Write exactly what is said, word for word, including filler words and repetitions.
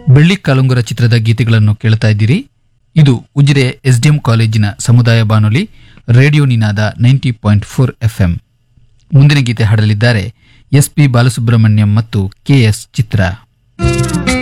ಬೆಳ್ಳಿ ಕಾಲುಂಗುರ ಚಿತ್ರದ ಗೀತೆಗಳನ್ನು ಕೇಳ್ತಾ ಇದ್ದೀರಿ. ಇದು ಉಜಿರೆ ಎಸ್ಡಿಎಂ ಕಾಲೇಜಿನ ಸಮುದಾಯ ಬಾನುಲಿ ರೇಡಿಯೋ ನಿನಾದ ನೈಂಟಿ ಪಾಯಿಂಟ್ ಫೋರ್ ಎಫ್ಎಂ. ಮುಂದಿನ ಗೀತೆ ಹಾಡಲಿದ್ದಾರೆ ಎಸ್ ಪಿ ಬಾಲಸುಬ್ರಹ್ಮಣ್ಯಂ ಮತ್ತು ಕೆ ಎಸ್ ಚಿತ್ರ.